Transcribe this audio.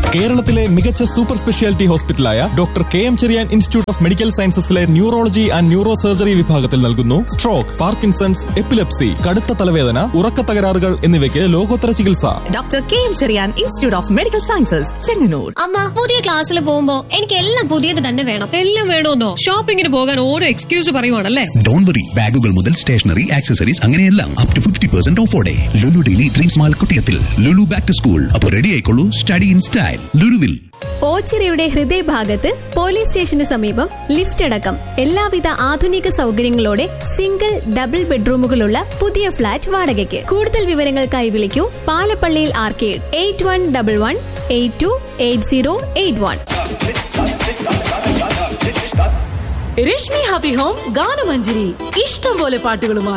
കേരളത്തിലെ മികച്ച super speciality ഹോസ്പിറ്റലായ doctor K M. Cherian institute of medical സയൻസസിലെ neurology and neuro surgery വിഭാഗത്തിൽ നൽകുന്നു സ്ട്രോക്ക്, പാർക്കിൻസൺസ്, എപ്പിലെപ്സി, കടുത്ത തലവേദന, ഉറക്ക തകരാറുകൾ എന്നിവയ്ക്ക് ലോകോത്തര ചികിത്സ. Doctor K M. Cherian institute of medical sciences, Chengannur. അമ്മ, പുതിയ ക്ലാസ്സിൽ പോകുമ്പോ എനിക്ക് എല്ലാം പുതിയത് തന്നെ വേണം. എല്ലാം വേണമെന്നോ? ഷോപ്പിങ്ങിന് പോകാൻ ഓരോ എക്സ്ക്യൂസ് പറയുവാണല്ലേ? ഡോണ്ട് വറി, ബാഗുകൾ മുതൽ സ്റ്റേഷനറി, ആക്സസറീസ് അങ്ങനെയെല്ലാം up to 50% ഓഫോടെ. Lulu daily dreams mall കുട്ടിയത്തിൽ. Lulu back to school. അപ്പോൾ റെഡി ആയിക്കോളൂ, സ്റ്റഡി ഇൻ സ്റ്റൈൽ. ലുലുവിൽ. ഓച്ചിറയുടെ ഹൃദയഭാഗത്ത് പോലീസ് സ്റ്റേഷന് സമീപം ലിഫ്റ്റ് അടക്കം എല്ലാവിധ ആധുനിക സൗകര്യങ്ങളോടെ സിംഗിൾ ഡബിൾ ബെഡ്റൂമുകളുള്ള പുതിയ ഫ്ളാറ്റ് വാടകയ്ക്ക്. കൂടുതൽ വിവരങ്ങൾക്കായി വിളിക്കൂ പാലപ്പള്ളിയിൽ ആർക്കേഡ് 8111828081. രശ്മി ഹാപ്പി ഹോം ഗാനമഞ്ജരി, ഇഷ്ടം പോലെ പാട്ടുകളുമായി.